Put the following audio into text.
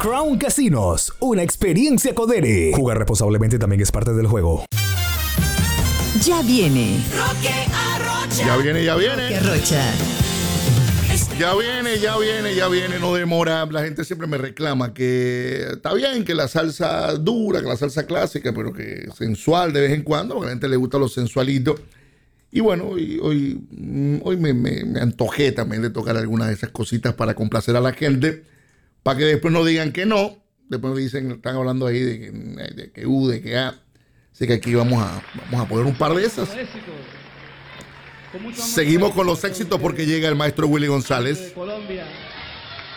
Crown Casinos, una experiencia Codere. Jugar responsablemente también es parte del juego. Ya viene. Roque Arrocha. Ya viene. Roque Arrocha. Ya viene, no demora. La gente siempre me reclama que está bien que la salsa dura, que la salsa clásica, pero que sensual de vez en cuando, porque a la gente le gusta lo sensualito. Y bueno, hoy me antojé también de tocar algunas de esas cositas para complacer a la gente, para que después no digan que no. Después dicen, están hablando ahí de que U, de que A. Así que aquí vamos a poner un par de esas. Seguimos con los éxitos porque llega el maestro Willy González.